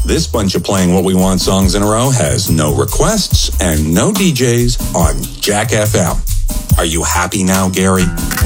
This bunch of playing what we want songs in a row has no requests and no DJs on Jack FM. Are you happy now, Gary?